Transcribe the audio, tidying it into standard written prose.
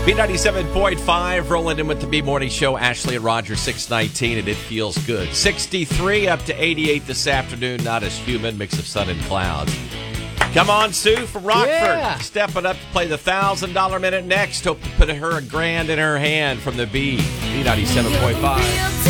B97.5 rolling in with the B-Morning Show. Ashley and Roger, 619, and it feels good. 63 up to 88 this afternoon. Not as humid, mix of sun and clouds. Come on, Sue from Rockford. Yeah. Stepping up to play the $1,000 minute next. Hope to put her $1,000 in her hand from the B. B97.5.